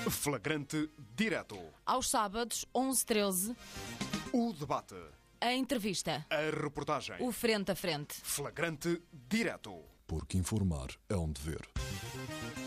Flagrante Direto. Aos sábados, 11h13, O debate. a entrevista, A reportagem. o frente a frente. Flagrante Direto. Porque informar é um dever.